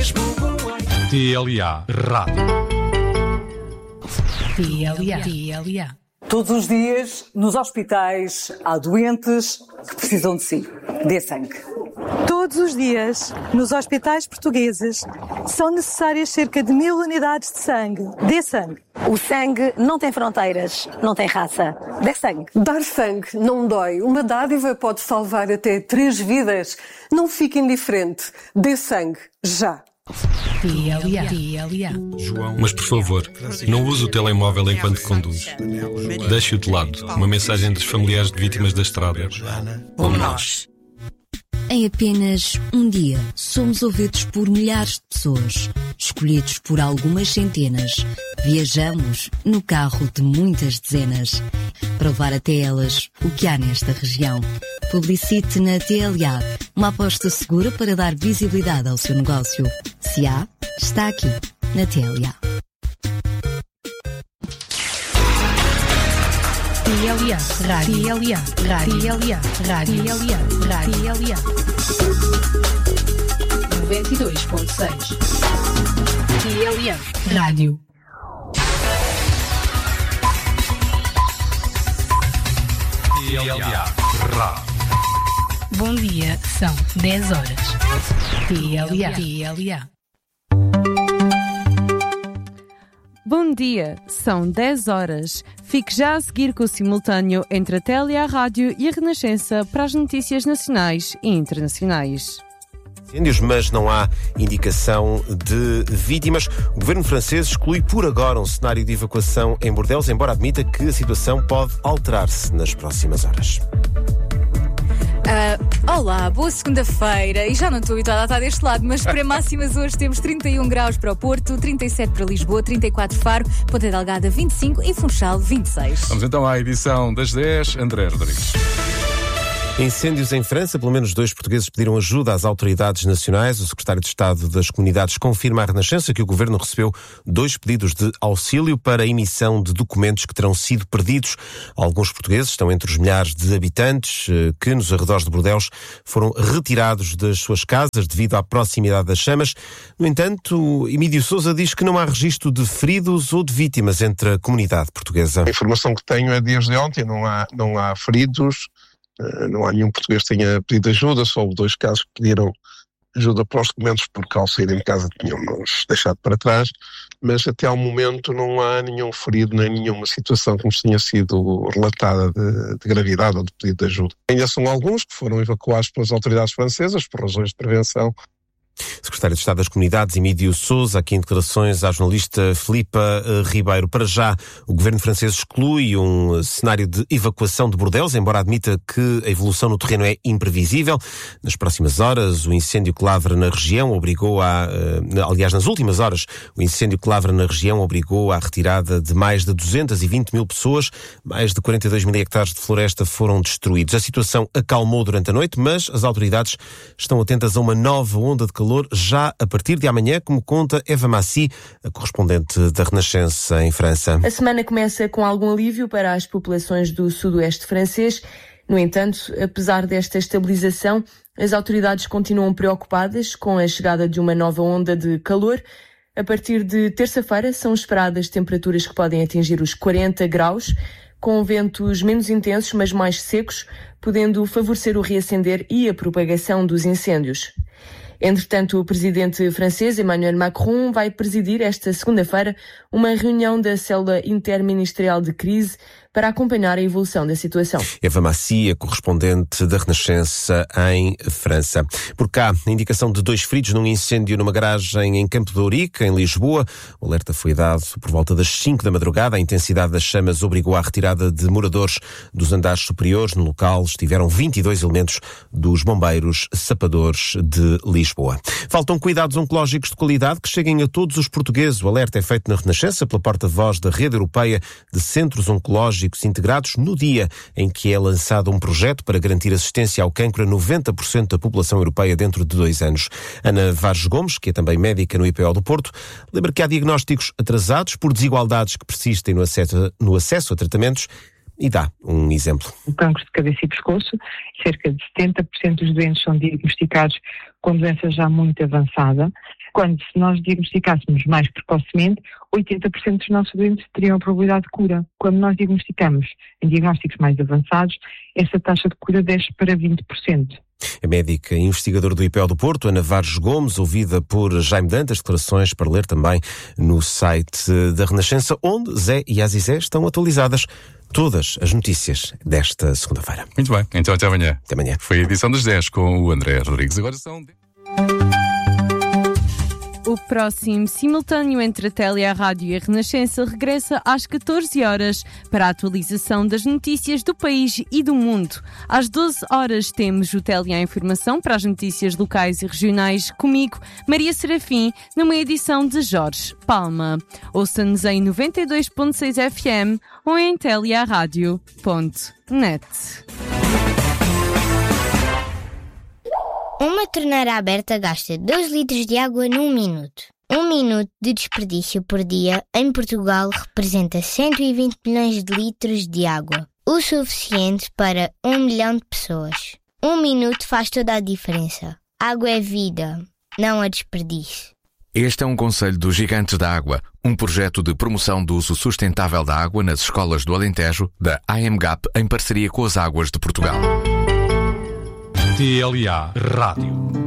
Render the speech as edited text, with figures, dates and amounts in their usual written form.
mesmo bom. TLA Rádio. TLA. Todos os dias, nos hospitais, há doentes que precisam de si. Dê sangue. Todos os dias, nos hospitais portugueses, são necessárias cerca de 1000 unidades de sangue. Dê sangue. O sangue não tem fronteiras, não tem raça. Dê sangue. Dar sangue não dói. Uma dádiva pode salvar até 3 vidas. Não fique indiferente. Dê sangue, já. TLA. Mas por favor, não use o telemóvel enquanto conduz. Deixe-o de lado. Uma mensagem dos familiares de vítimas da estrada. Como nós. Em apenas um dia, somos ouvidos por milhares de pessoas, escolhidos por algumas centenas. Viajamos no carro de muitas dezenas, para levar até elas o que há nesta região. Publicite na TLA, uma aposta segura para dar visibilidade ao seu negócio. Se há, está aqui, na TLA. TLA. Rádio. 92.6. TLA Rádio. TLA Rádio. Bom dia, são 10 horas. TLA. Bom dia, são 10 horas. Fique já a seguir com o simultâneo entre a TLA Rádio e a Renascença para as notícias nacionais e internacionais. Incêndios, mas não há indicação de vítimas. O governo francês exclui por agora um cenário de evacuação em Bordeaux, embora admita que a situação pode alterar-se nas próximas horas. Olá, boa segunda-feira. E já não estou habituada a estar deste lado, mas para máximas hoje temos 31 graus para o Porto, 37 para Lisboa, 34 Faro, Ponta Delgada 25 e Funchal 26. Vamos então à edição das 10, André Rodrigues. Incêndios em França. Pelo menos 2 portugueses pediram ajuda às autoridades nacionais. O secretário de Estado das Comunidades confirma à Renascença que o governo recebeu 2 pedidos de auxílio para a emissão de documentos que terão sido perdidos. Alguns portugueses estão entre os milhares de habitantes que, nos arredores de Bordeaux, foram retirados das suas casas devido à proximidade das chamas. No entanto, Emílio Sousa diz que não há registro de feridos ou de vítimas entre a comunidade portuguesa. A informação que tenho é desde ontem, não há feridos. Não há nenhum português que tenha pedido ajuda, só houve 2 casos que pediram ajuda para os documentos porque ao saírem de casa tinham-nos deixado para trás, mas até ao momento não há nenhum ferido nem nenhuma situação que nos tenha sido relatada de gravidade ou de pedido de ajuda. Ainda são alguns que foram evacuados pelas autoridades francesas por razões de prevenção. Secretário de Estado das Comunidades, Emílio Sousa, aqui em declarações à jornalista Filipa Ribeiro. Para já, o governo francês exclui um cenário de evacuação de Bordeaux, embora admita que a evolução no terreno é imprevisível. Nas próximas horas, o incêndio que lavra na região obrigou nas últimas horas, o incêndio que lavra na região obrigou à retirada de mais de 220 mil pessoas. Mais de 42 mil hectares de floresta foram destruídos. A situação acalmou durante a noite, mas as autoridades estão atentas a uma nova onda de calor já a partir de amanhã, como conta Eva Massy, a correspondente da Renascença em França. A semana começa com algum alívio para as populações do sudoeste francês. No entanto, apesar desta estabilização, as autoridades continuam preocupadas com a chegada de uma nova onda de calor. A partir de terça-feira são esperadas temperaturas que podem atingir os 40 graus, com ventos menos intensos, mas mais secos, podendo favorecer o reacender e a propagação dos incêndios. Entretanto, o presidente francês Emmanuel Macron vai presidir esta segunda-feira uma reunião da célula interministerial de crise para acompanhar a evolução da situação. Eva Massy, a correspondente da Renascença em França. Por cá, a indicação de 2 feridos num incêndio numa garagem em Campo de Ourique, em Lisboa. O alerta foi dado por volta das 5 da madrugada. A intensidade das chamas obrigou à retirada de moradores dos andares superiores. No local estiveram 22 elementos dos bombeiros sapadores de Lisboa. Faltam cuidados oncológicos de qualidade que cheguem a todos os portugueses. O alerta é feito na Renascença pela porta-voz da Rede Europeia de Centros Oncológicos Integrados, no dia em que é lançado um projeto para garantir assistência ao cancro a 90% da população europeia dentro de 2 anos. Ana Varges Gomes, que é também médica no IPO do Porto, lembra que há diagnósticos atrasados por desigualdades que persistem no acesso a tratamentos, e dá um exemplo. O cancro de cabeça e pescoço, cerca de 70% dos doentes são diagnosticados com doença já muito avançada. Quando, se nós diagnosticássemos mais precocemente, 80% dos nossos doentes teriam a probabilidade de cura. Quando nós diagnosticamos em diagnósticos mais avançados, essa taxa de cura desce para 20%. A médica e investigadora do IPO do Porto, Ana Varges Gomes, ouvida por Jaime Dantas, declarações para ler também no site da Renascença, onde Zé e Azizé estão atualizadas todas as notícias desta segunda-feira. Muito bem, então até amanhã. Até amanhã. Foi a edição das 10 com o André Rodrigues. Agora são... O próximo simultâneo entre a Tele, a Rádio e a Renascença regressa às 14 horas para a atualização das notícias do país e do mundo. Às 12 horas temos o Tele à Informação para as notícias locais e regionais, comigo, Maria Serafim, numa edição de Jorge Palma. Ouça-nos em 92.6 FM ou em telearadio.net. Uma torneira aberta gasta 2 litros de água num minuto. 1 minuto de desperdício por dia em Portugal representa 120 milhões de litros de água. O suficiente para 1 milhão de pessoas. 1 minuto faz toda a diferença. Água é vida, não a desperdício. Este é um conselho dos Gigantes da Água, um projeto de promoção do uso sustentável da água nas escolas do Alentejo, da AMGAP, em parceria com as Águas de Portugal. TLA Rádio.